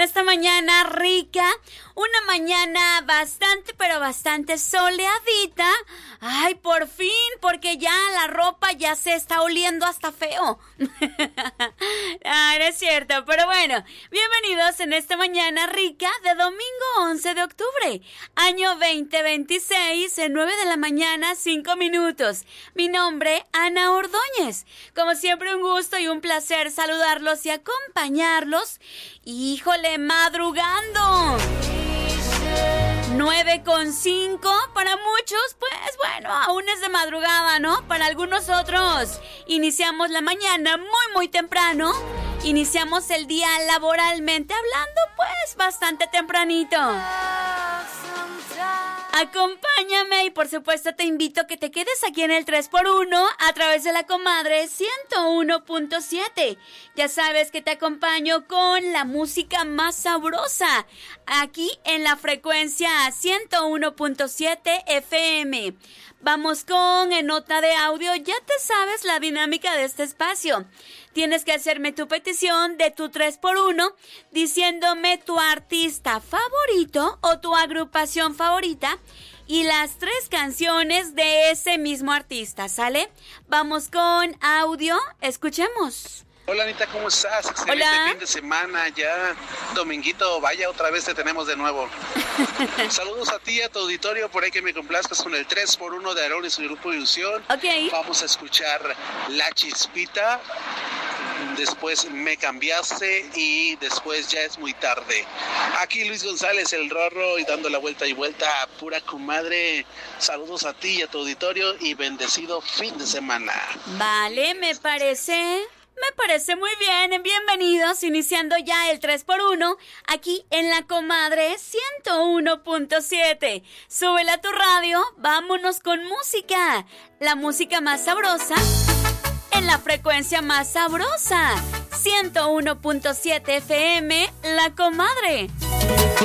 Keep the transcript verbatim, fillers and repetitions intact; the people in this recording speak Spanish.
esta mañana rica, una mañana bastante, pero bastante soleadita. Ay, por fin, porque ya la ropa ya se está oliendo hasta feo. Ay, no es cierto, pero bueno, bienvenidos en esta mañana rica de domingo once de octubre, año veinte veintiséis, en nueve de la mañana, cinco minutos. Mi nombre, Ana Ordóñez. Como siempre, un gusto y un placer saludarlos y acompañarlos. ¡Híjole, madrugando! nueve con cinco, para muchos, pues bueno, aún es de madrugada, ¿no? Para algunos otros, iniciamos la mañana muy, muy temprano. Iniciamos el día laboralmente hablando, pues bastante tempranito. Acompáñame y por supuesto te invito a que te quedes aquí en el tres por uno a través de la comadre ciento uno punto siete. Ya sabes que te acompaño con la música más sabrosa aquí en la frecuencia ciento uno punto siete F M. Vamos con en nota de audio, ya te sabes la dinámica de este espacio. Tienes que hacerme tu petición de tu tres por uno diciéndome tu artista favorito o tu agrupación favorita y las tres canciones de ese mismo artista, ¿sale? Vamos con audio, escuchemos. Hola Anita, ¿cómo estás? Excelente Hola. Fin de semana, ya dominguito, vaya, otra vez te tenemos de nuevo. Saludos a ti y a tu auditorio, por ahí que me complazcas con el tres por uno de Aarón y su grupo Ilusión. Ok. Vamos a escuchar La Chispita, después Me Cambiaste y después Ya es muy tarde. Aquí Luis González, el Rorro, y dando la vuelta y vuelta a pura comadre. Saludos a ti y a tu auditorio y bendecido fin de semana. Vale, me parece... Me parece muy bien, bienvenidos, iniciando ya el tres por uno, aquí en la comadre ciento uno punto siete. Súbela a tu radio, vámonos con música, la música más sabrosa, en la frecuencia más sabrosa, ciento uno punto siete F M, la comadre.